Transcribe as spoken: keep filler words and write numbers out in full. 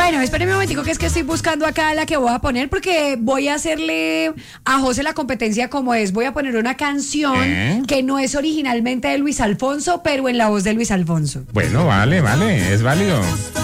Bueno, espérenme un momentico que es que estoy buscando acá la que voy a poner porque voy a hacerle a José la competencia como es. Voy a poner una canción ¿Eh? que no es originalmente de Luis Alfonso, pero en la voz de Luis Alfonso. Bueno, vale, vale, es válido.